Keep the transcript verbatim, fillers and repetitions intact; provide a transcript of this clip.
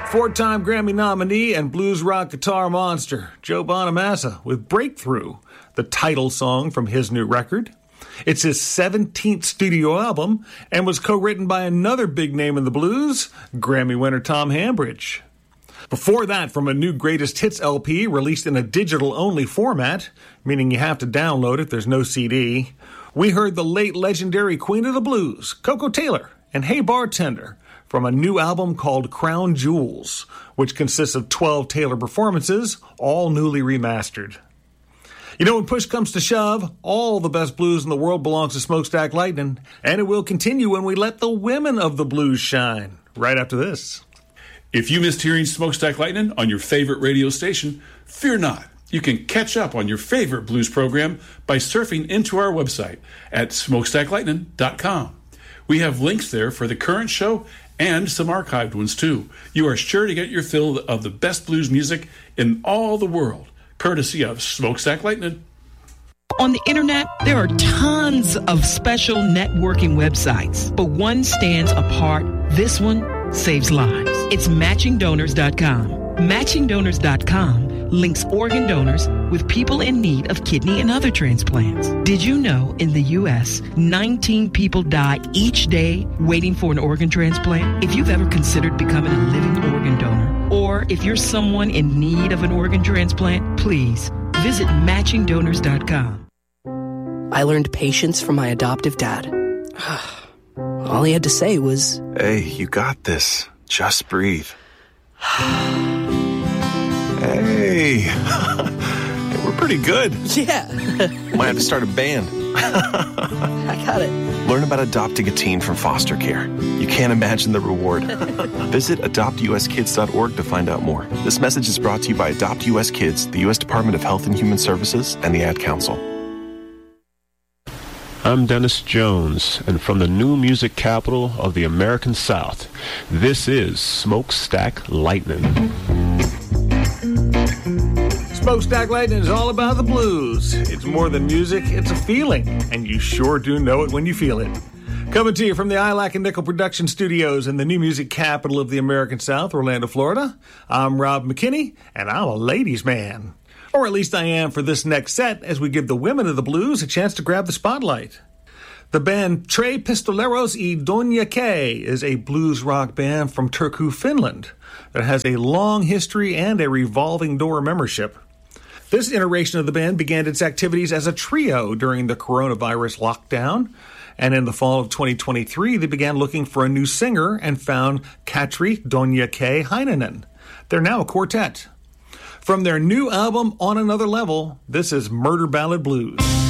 Four-time Grammy nominee and blues rock guitar monster Joe Bonamassa with Breakthrough, the title song from his new record. It's his seventeenth studio album and was co-written by another big name in the blues, Grammy winner Tom Hambridge. Before that, from a new Greatest Hits L P released in a digital-only format, meaning you have to download it, there's no C D, we heard the late legendary Queen of the Blues, Coco Taylor, and Hey Bartender, from a new album called Crown Jewels, which consists of twelve Taylor performances, all newly remastered. You know, when push comes to shove, all the best blues in the world belongs to Smokestack Lightning, and it will continue when we let the women of the blues shine, right after this. If you missed hearing Smokestack Lightning on your favorite radio station, fear not. You can catch up on your favorite blues program by surfing into our website at smokestack lightning dot com. We have links there for the current show and some archived ones too. You are sure to get your fill of the best blues music in all the world, courtesy of Smokestack Lightning. On the internet, there are tons of special networking websites, but one stands apart. This one saves lives. It's matching donors dot com. matching donors dot com links organ donors with people in need of kidney and other transplants. Did you know in the U S, nineteen people die each day waiting for an organ transplant? If you've ever considered becoming a living organ donor, or if you're someone in need of an organ transplant, please visit matching donors dot com. I learned patience from my adoptive dad. All he had to say was, "Hey, you got this. Just breathe." Hey, we're pretty good. Yeah. Might have to start a band. I got it. Learn about adopting a teen from foster care. You can't imagine the reward. Visit adopt u s kids dot org to find out more. This message is brought to you by Adopt U S Kids, the U S Department of Health and Human Services, and the Ad Council. I'm Dennis Jones, and from the new music capital of the American South, this is Smokestack Lightning. Smokestack Lightning is all about the blues. It's more than music, it's a feeling, and you sure do know it when you feel it. Coming to you from the I L A C and Nickel Production Studios in the new music capital of the American South, Orlando, Florida, I'm Rob McKinney, and I'm a ladies' man. Or at least I am for this next set as we give the women of the blues a chance to grab the spotlight. The band Tre Pistoleros y Doña K is a blues rock band from Turku, Finland, that has a long history and a revolving door membership. This iteration of the band began its activities as a trio during the coronavirus lockdown, and in the fall of twenty twenty-three, they began looking for a new singer and found Katri Doña K Heinonen. They're now a quartet. From their new album, On Another Level, this is Murder Ballad Blues.